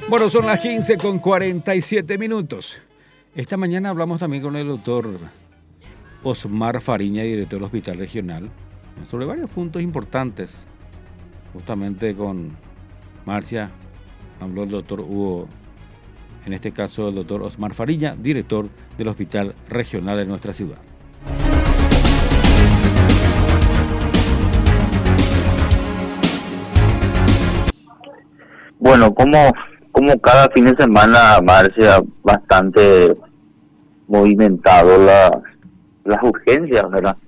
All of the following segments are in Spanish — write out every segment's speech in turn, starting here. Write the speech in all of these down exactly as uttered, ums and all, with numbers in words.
Bueno, son las quince con cuarenta y siete minutos. Esta mañana hablamos también con el doctor Osmar Fariña, director del Hospital Regional, sobre varios puntos importantes. Justamente con Marcia habló el doctor Hugo, en este caso el doctor Osmar Fariña, director del Hospital Regional de nuestra ciudad. Bueno, como, como cada fin de semana, Marcia, bastante movimentado la, las urgencias, ¿verdad?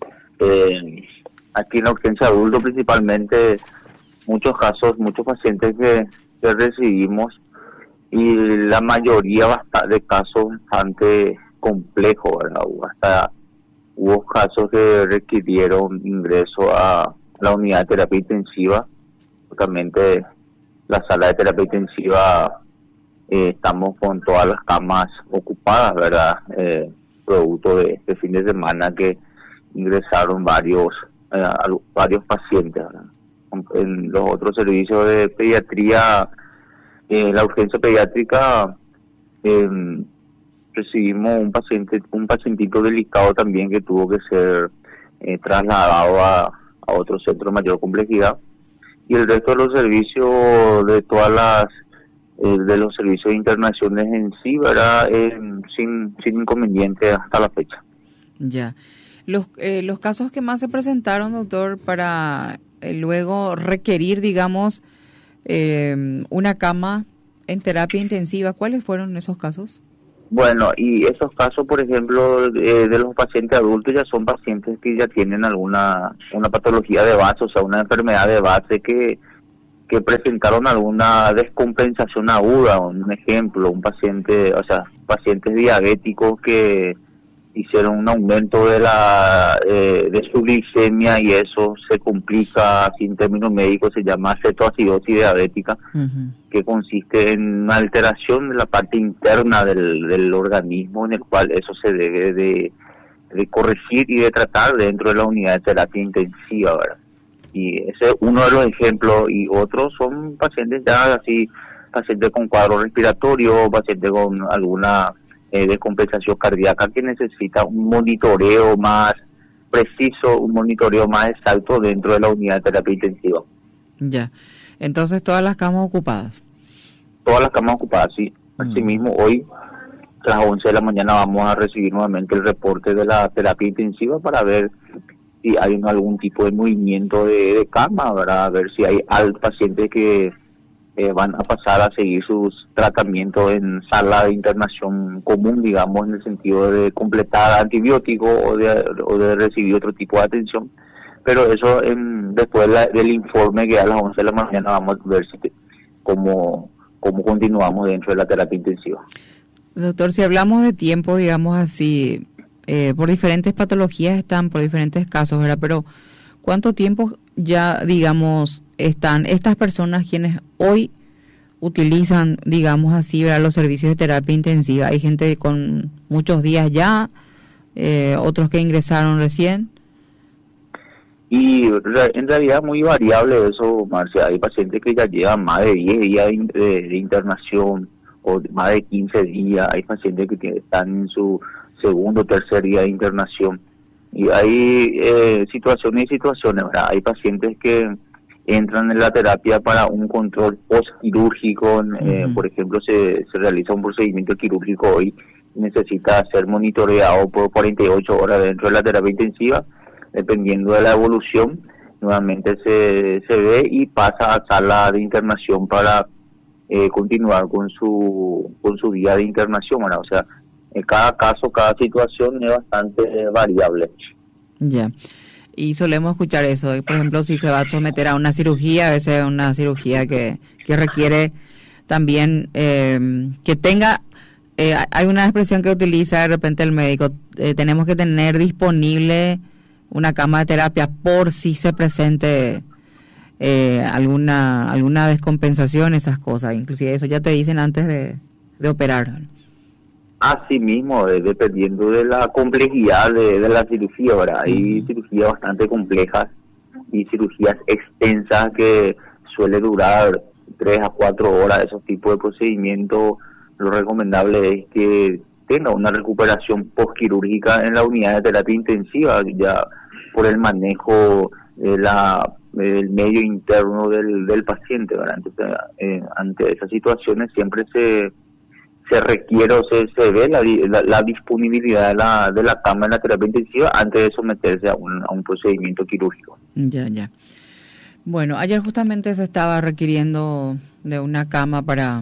Eh, aquí en la urgencia adulto principalmente, muchos casos, muchos pacientes que, que recibimos y la mayoría de casos bastante complejos, ¿verdad? Hasta hubo casos que requirieron ingreso a la unidad de terapia intensiva, justamente la sala de terapia intensiva, eh, estamos con todas las camas ocupadas, ¿verdad? Eh, producto de este fin de semana que ingresaron varios eh, varios pacientes, ¿verdad? En los otros servicios de pediatría, en eh, la urgencia pediátrica, eh, recibimos un paciente, un pacientito delicado también que tuvo que ser eh, trasladado a, a otro centro de mayor complejidad. Y el resto de los servicios, de todas las, eh, de los servicios de internaciones en sí, ¿verdad? Eh, sin, sin inconveniente hasta la fecha. Ya. Los, eh, los casos que más se presentaron, doctor, para eh, luego requerir, digamos, eh, una cama en terapia intensiva, ¿cuáles fueron esos casos? Bueno, y esos casos, por ejemplo, eh, de los pacientes adultos ya son pacientes que ya tienen alguna una patología de base, o sea, una enfermedad de base que, que presentaron alguna descompensación aguda. Un ejemplo, un paciente, o sea, pacientes diabéticos que hicieron un aumento de la eh, de su glicemia y eso se complica, así en términos médicos se llama cetoacidosis diabética, uh-huh. que consiste en una alteración de la parte interna del, del organismo, en el cual eso se debe de, de corregir y de tratar dentro de la unidad de terapia intensiva, ¿verdad? Y ese es uno de los ejemplos, y otros son pacientes ya así, pacientes con cuadro respiratorio, pacientes con alguna Eh, de compensación cardíaca que necesita un monitoreo más preciso, un monitoreo más exacto dentro de la unidad de terapia intensiva. Ya, entonces todas las camas ocupadas. Todas las camas ocupadas, sí. Mm. Asimismo, hoy a las once de la mañana vamos a recibir nuevamente el reporte de la terapia intensiva para ver si hay algún tipo de movimiento de, de cama, ¿verdad? A ver si hay al paciente que Eh, van a pasar a seguir sus tratamientos en sala de internación común, digamos, en el sentido de completar antibióticos o de, o de recibir otro tipo de atención. Pero eso en, después la, del informe que a las once de la mañana vamos a ver si te, cómo, cómo continuamos dentro de la terapia intensiva. Doctor, si hablamos de tiempo, digamos así, eh, por diferentes patologías están, por diferentes casos, ¿verdad? Pero ¿cuánto tiempo ya, digamos, están estas personas quienes hoy utilizan, digamos así, ¿verdad?, los servicios de terapia intensiva? Hay gente con muchos días ya, eh, otros que ingresaron recién. Y en realidad muy variable eso, Marcia. Hay pacientes que ya llevan más de diez días de, de internación o más de quince días. Hay pacientes que están en su segundo o tercer día de internación. Y hay eh, situaciones y situaciones, ¿verdad? Hay pacientes que entran en la terapia para un control postquirúrgico, eh, uh-huh. por ejemplo, se, se realiza un procedimiento quirúrgico hoy y necesita ser monitoreado por cuarenta y ocho horas dentro de la terapia intensiva, dependiendo de la evolución, nuevamente se, se ve y pasa a sala de internación para eh, continuar con su con su día de internación, ¿verdad? O sea, en cada caso, cada situación es bastante eh, variable. Ya. Y solemos escuchar eso, por ejemplo, si se va a someter a una cirugía, a veces una cirugía que, que requiere también eh, que tenga, eh, hay una expresión que utiliza de repente el médico, eh, tenemos que tener disponible una cama de terapia por si se presente eh, alguna alguna descompensación, esas cosas, inclusive eso ya te dicen antes de, de operar. Así mismo, eh, dependiendo de la complejidad de, de la cirugía, ¿verdad? Hay uh-huh. cirugías bastante complejas y cirugías extensas que suele durar tres a cuatro horas, esos tipos de procedimientos, lo recomendable es que tenga una recuperación postquirúrgica en la unidad de terapia intensiva, ya por el manejo de la el medio interno del, del paciente, ¿verdad? Entonces, eh, ante esas situaciones siempre se se requiere o se, se ve la, la, la disponibilidad de la, de la cama en la terapia intensiva antes de someterse a un, a un procedimiento quirúrgico. Ya, ya. Bueno, ayer justamente se estaba requiriendo de una cama para,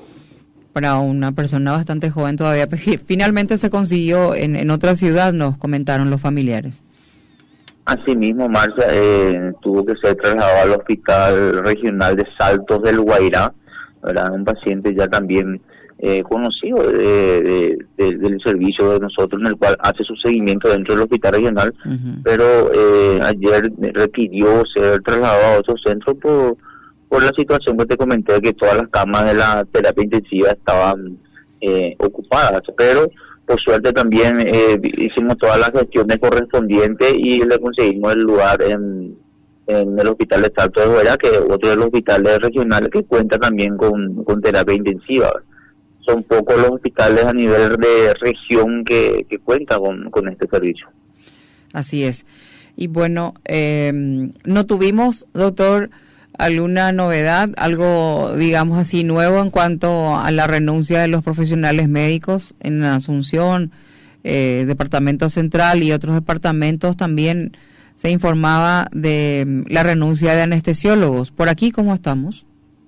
para una persona bastante joven todavía. Finalmente se consiguió en, en otra ciudad, nos comentaron los familiares. Asimismo, Marcia, eh, tuvo que ser trasladado al Hospital Regional de Saltos del Guairá, ¿verdad? Un paciente ya también eh, conocido de, de, de, del servicio de nosotros, en el cual hace su seguimiento dentro del Hospital Regional, uh-huh. pero eh, ayer requirió ser trasladado a otro centro por, por la situación que te comenté, que todas las camas de la terapia intensiva estaban eh, ocupadas, pero por suerte también eh, hicimos todas las gestiones correspondientes y le conseguimos el lugar en, en el Hospital de Salto de Guairá, que es otro de los hospitales regionales que cuenta también con, con terapia intensiva. Son pocos los hospitales a nivel de región que, que cuentan con, con este servicio. Así es. Y bueno, eh, no tuvimos, doctor, alguna novedad, algo, digamos así, nuevo en cuanto a la renuncia de los profesionales médicos en Asunción, eh, Departamento Central y otros departamentos. También se informaba de la renuncia de anestesiólogos. ¿Por aquí cómo estamos?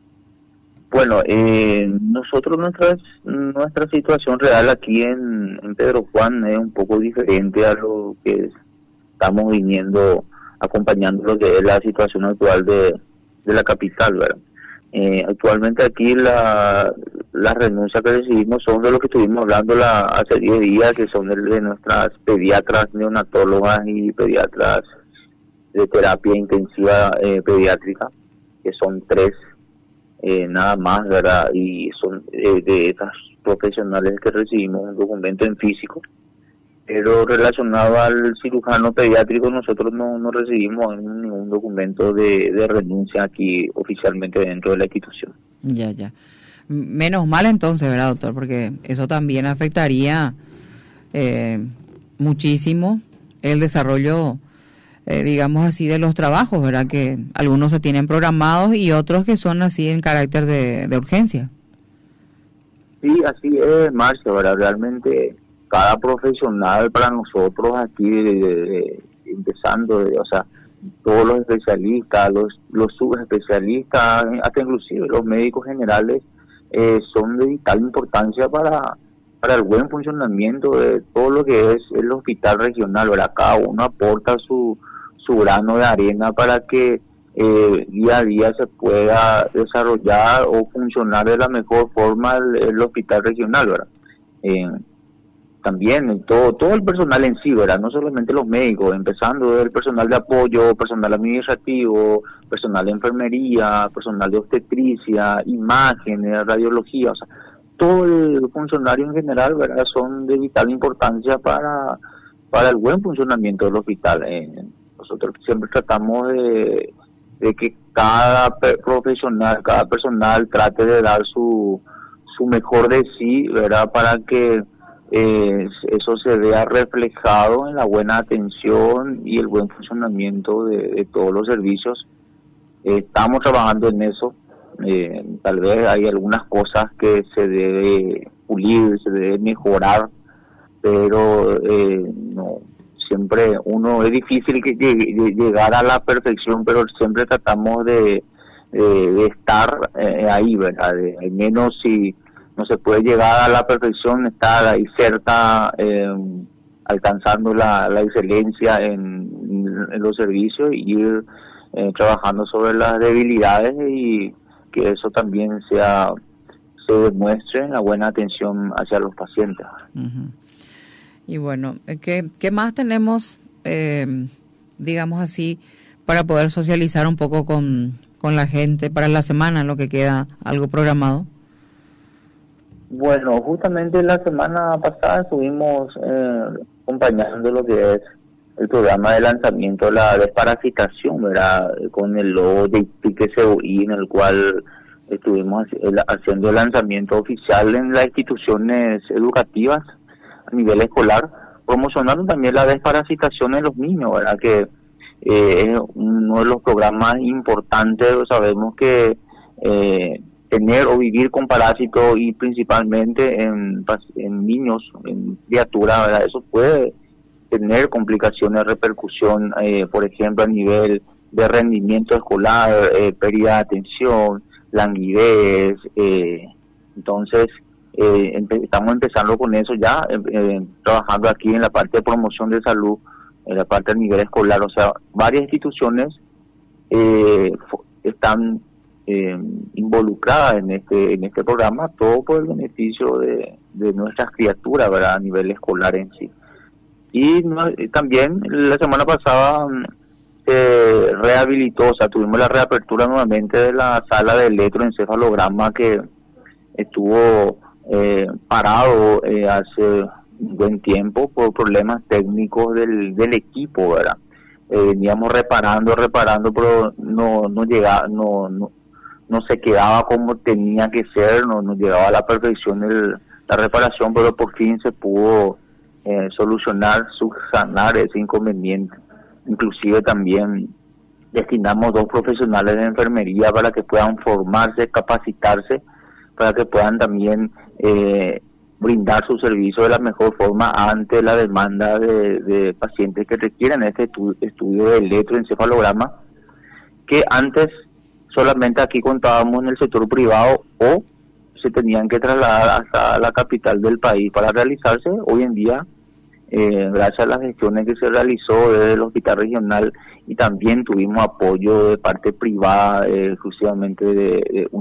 Bueno, eh, nosotros, nuestra, nuestra situación real aquí en, en Pedro Juan es un poco diferente a lo que estamos viniendo, acompañando lo que es la situación actual de, de la capital, ¿verdad? Eh, actualmente aquí la las renuncias que recibimos son de lo que estuvimos hablando la, hace diez días, que son de, de nuestras pediatras, neonatólogas y pediatras de terapia intensiva eh, pediátrica, que son tres. Eh, nada más, ¿verdad? Y son eh, de esas profesionales que recibimos un documento en físico, pero relacionado al cirujano pediátrico nosotros no, no recibimos ningún documento de, de renuncia aquí oficialmente dentro de la institución. Ya, ya. Menos mal entonces, ¿verdad, doctor? Porque eso también afectaría eh, muchísimo el desarrollo, Eh, digamos así, de los trabajos, ¿verdad? Que algunos se tienen programados y otros que son así en carácter de, de urgencia. Sí, así es, Marcia, ¿verdad? Realmente cada profesional para nosotros aquí, de, de, de, empezando, de, o sea, todos los especialistas, los, los subespecialistas, hasta inclusive los médicos generales, eh, son de vital importancia para... para el buen funcionamiento de todo lo que es el hospital regional, ¿verdad? Cada uno aporta su, su grano de arena para que eh, día a día se pueda desarrollar o funcionar de la mejor forma el, el hospital regional, ¿verdad? Eh, también todo todo el personal en sí, ¿verdad? No solamente los médicos, empezando del personal de apoyo, personal administrativo, personal de enfermería, personal de obstetricia, imágenes, radiología, o sea, todo el funcionario en general, ¿verdad? Son de vital importancia para para el buen funcionamiento del hospital. Eh, nosotros siempre tratamos de, de que cada profesional, cada personal trate de dar su su mejor de sí, ¿verdad? Para que eh, eso se vea reflejado en la buena atención y el buen funcionamiento de, de todos los servicios. Eh, estamos trabajando en eso. Eh, tal vez hay algunas cosas que se debe pulir, se debe mejorar, pero eh, no siempre uno es difícil que llegue, llegar a la perfección, pero siempre tratamos de, de, de estar eh, ahí, ¿verdad? De, al menos si no se puede llegar a la perfección, estar ahí cerca, eh, alcanzando la, la excelencia en, en los servicios y ir eh, trabajando sobre las debilidades y que eso también sea se demuestre en la buena atención hacia los pacientes. Uh-huh. Y bueno, ¿qué, qué más tenemos, eh, digamos así, para poder socializar un poco con, con la gente para la semana, lo que queda, algo programado? Bueno, justamente la semana pasada estuvimos eh, acompañando lo que es el programa de lanzamiento de la desparasitación, ¿verdad? Con el logo de I P I que se oí, en el cual estuvimos haciendo el lanzamiento oficial en las instituciones educativas a nivel escolar, promocionando también la desparasitación en los niños, ¿verdad? Que eh, es uno de los programas importantes. Sabemos que eh, tener o vivir con parásitos, y principalmente en, en niños, en criaturas, ¿verdad? Eso puede tener complicaciones, repercusión, eh, por ejemplo, a nivel de rendimiento escolar, eh, pérdida de atención, languidez. Eh, entonces, eh, empe estamos empezando con eso ya, eh, trabajando aquí en la parte de promoción de salud, en la parte a nivel escolar. O sea, varias instituciones eh, están eh, involucradas en este en este programa, todo por el beneficio de, de nuestras criaturas, ¿verdad? A nivel escolar en sí. Y no, también la semana pasada se rehabilitó, o sea, tuvimos la reapertura nuevamente de la sala de electroencefalograma, que estuvo eh, parado eh, hace un buen tiempo por problemas técnicos del, del equipo, ¿verdad? Eh, veníamos reparando, reparando, pero no no llegaba, no, no no se quedaba como tenía que ser, no, no llegaba a la perfección el, la reparación, pero por fin se pudo eh, solucionar, subsanar ese inconveniente. Inclusive también destinamos dos profesionales de enfermería para que puedan formarse, capacitarse, para que puedan también eh, brindar su servicio de la mejor forma ante la demanda de, de pacientes que requieren este estu estudio de electroencefalograma, que antes solamente aquí contábamos en el sector privado o se tenían que trasladar hasta la capital del país para realizarse. Hoy en día, eh, gracias a las gestiones que se realizó desde el hospital regional, y también tuvimos apoyo de parte privada, eh, exclusivamente de, de